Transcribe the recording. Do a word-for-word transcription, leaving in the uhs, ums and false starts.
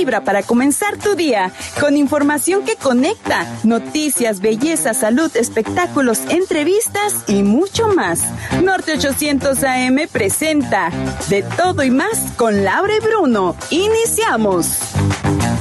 vibra para comenzar tu día, con información que conecta, noticias, belleza, salud, espectáculos, entrevistas y mucho más. Norte ochocientos A M presenta De Todo y Más con Laura y Bruno. ¡Iniciamos!